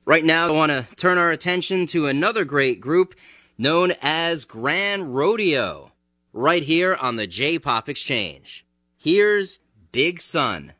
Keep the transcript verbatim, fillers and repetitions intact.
Right now, I want to turn our attention to another great group known as Grand Rodeo, right here on the J-Pop Exchange. Here's Big Sun.